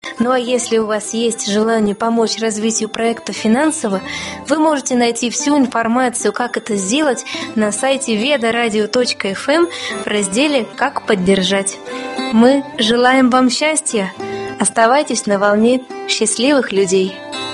Ну а если у вас есть желание помочь развитию проекта финансово, вы можете найти всю информацию, как это сделать, на сайте vedaradio.fm в разделе «Как поддержать». Мы желаем вам счастья! Оставайтесь на волне счастливых людей!